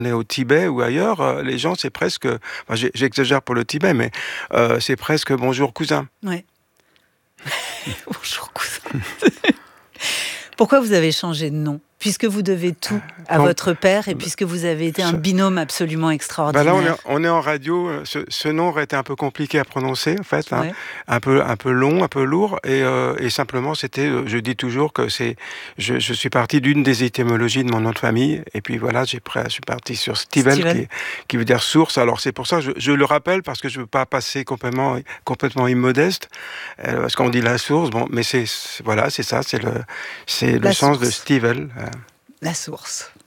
On est au Tibet ou ailleurs, les gens, c'est presque, enfin, j'exagère pour le Tibet, mais c'est presque «bonjour cousin». Ouais. Bonjour cousin. Pourquoi vous avez changé de nom? Puisque vous devez tout à Quand votre père et puisque vous avez été un ce binôme absolument Bah, là, extraordinaire. on est en radio, ce nom aurait été un peu compliqué à prononcer, en fait, hein, Ouais. un peu long, un peu lourd et simplement c'était, je dis toujours que je suis parti d'une des étymologies de mon nom de famille et puis voilà, je suis parti sur Stivel Steven. qui veut dire source. Alors c'est pour ça que je le rappelle parce que je veux pas passer complètement immodeste, parce qu'on dit la source, bon, mais voilà, c'est ça, c'est le La sens de source. Stivel, La source.